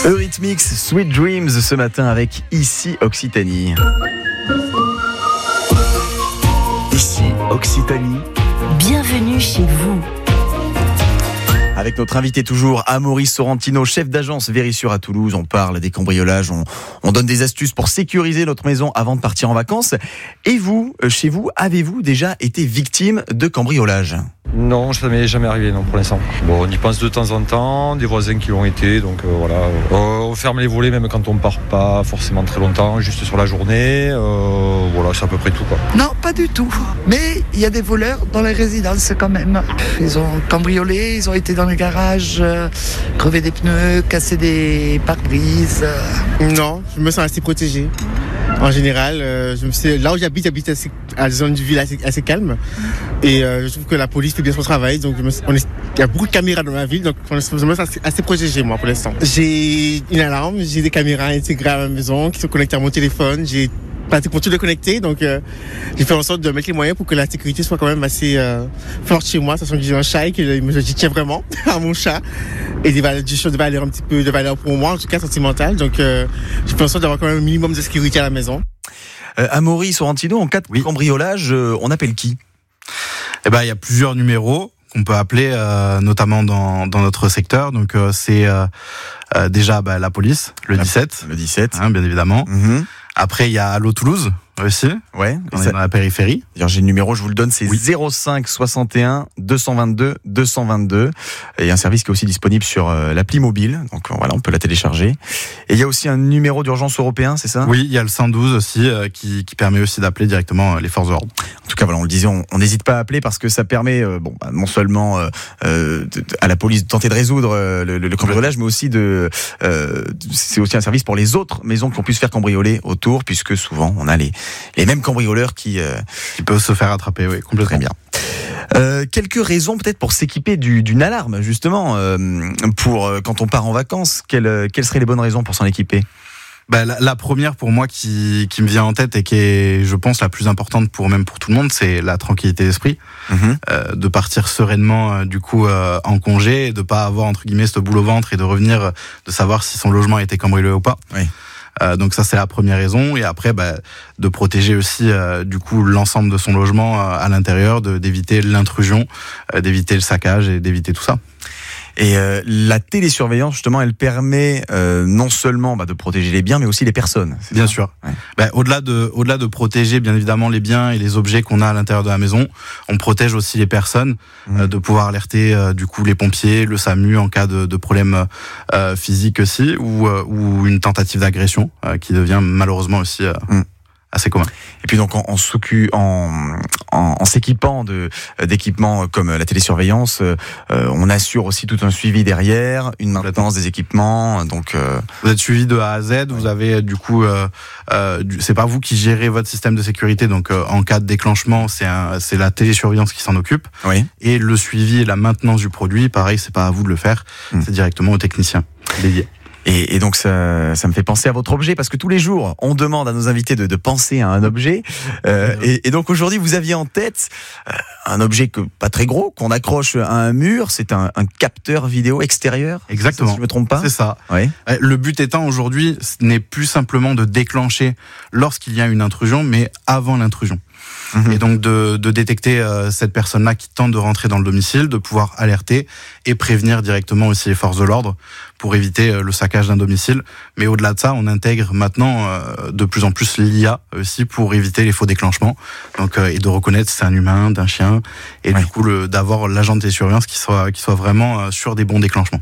Eurythmics, Sweet Dreams ce matin avec Ici Occitanie. Ici Occitanie. Bienvenue chez vous. Avec notre invité toujours, Amaury Sorrentino, chef d'agence Vérissure à Toulouse. On parle des cambriolages, on donne des astuces pour sécuriser notre maison avant de partir en vacances. Et vous, chez vous, avez-vous déjà été victime de cambriolage ? Non, ça m'est jamais arrivé, non, pour l'instant. Bon, on y pense de temps en temps, des voisins qui l'ont été, donc voilà. On ferme les volets même quand on part pas forcément très longtemps, juste sur la journée. Voilà, c'est à peu près tout, quoi. Non, pas du tout. Mais il y a des voleurs dans les résidences quand même. Ils ont cambriolé, ils ont été dans les garages, crevé des pneus, cassé des pare-brises. Non, je me sens assez protégé. En général, là où j'habite à la zone de ville assez calme. Et je trouve que la police fait bien son travail. Donc il y a beaucoup de caméras dans ma ville, donc je me sens assez protégé, moi, pour l'instant. J'ai une alarme, j'ai des caméras intégrées à ma maison qui sont connectées à mon téléphone. J'ai pratiquement tout déconnecté, donc j'ai fait en sorte de mettre les moyens pour que la sécurité soit quand même assez forte chez moi. De toute façon, j'ai un chat et que j'y tiens vraiment à mon chat. Et des valeurs un petit peu de valeur pour moi, en tout cas sentimentale. Donc j'ai fait en sorte d'avoir quand même un minimum de sécurité à la maison. Amaury Sorrentino, en cas de cambriolage, on appelle qui ? Eh ben, il y a plusieurs numéros qu'on peut appeler, notamment dans notre secteur. Donc c'est déjà la police, le 17. Le 17. Bien évidemment. Mm-hmm. Après, il y a Allo Toulouse aussi. Ouais. On est dans la périphérie. D'ailleurs, j'ai le numéro, je vous le donne, c'est 05 61 222 222. Et un service qui est aussi disponible sur l'appli mobile. Donc voilà, on peut la télécharger. Et il y a aussi un numéro d'urgence européen, c'est ça ? Oui, il y a le 112 aussi qui permet aussi d'appeler directement les forces de l'ordre. En tout cas, voilà, on le disait, on n'hésite pas à appeler parce que ça permet, non seulement à la police de tenter de résoudre le cambriolage, mais aussi c'est aussi un service pour les autres maisons qu'on puisse faire cambrioler autour, puisque souvent on a les mêmes cambrioleurs qui peuvent se faire attraper, oui, complètement. Très bien. Quelques raisons peut-être pour s'équiper d'une alarme, justement, pour quand on part en vacances. Quelles seraient les bonnes raisons pour s'en équiper ? La première pour moi qui me vient en tête et qui est, je pense, la plus importante pour tout le monde, c'est la tranquillité d'esprit. De partir sereinement en congé et de pas avoir entre guillemets ce boule au ventre et de revenir de savoir si son logement a été cambriolé ou pas. Oui. Donc ça c'est la première raison, et après de protéger aussi l'ensemble de son logement à l'intérieur, d'éviter l'intrusion, d'éviter le saccage et d'éviter tout ça. Et la télésurveillance, justement, elle permet non seulement de protéger les biens, mais aussi les personnes. Bien sûr. Ouais. Au-delà de protéger, bien évidemment, les biens et les objets qu'on a à l'intérieur de la maison, on protège aussi les personnes, de pouvoir alerter les pompiers, le SAMU en cas de problème physique aussi, ou une tentative d'agression qui devient malheureusement aussi assez commun. Et puis donc en s'équipant d'équipements comme la télésurveillance, on assure aussi tout un suivi derrière, une maintenance des équipements. Donc vous êtes suivi de A à Z. Vous avez c'est pas vous qui gérez votre système de sécurité. Donc en cas de déclenchement, c'est la télésurveillance qui s'en occupe. Oui. Et le suivi et la maintenance du produit, pareil, c'est pas à vous de le faire. C'est directement au technicien dédié. Et donc ça me fait penser à votre objet, parce que tous les jours on demande à nos invités de penser à un objet, et donc aujourd'hui vous aviez en tête un objet pas très gros qu'on accroche à un mur. C'est un capteur vidéo extérieur. Exactement. Si je me trompe pas. C'est ça. Oui. Le but étant aujourd'hui, ce n'est plus simplement de déclencher lorsqu'il y a une intrusion, mais avant l'intrusion. Et donc de détecter cette personne-là qui tente de rentrer dans le domicile, de pouvoir alerter et prévenir directement aussi les forces de l'ordre pour éviter le saccage d'un domicile. Mais au-delà de ça, on intègre maintenant de plus en plus l'IA aussi pour éviter les faux déclenchements. Donc et de reconnaître si c'est un humain, d'un chien, et du coup d'avoir l'agent de télésurveillance qui soit vraiment sur des bons déclenchements.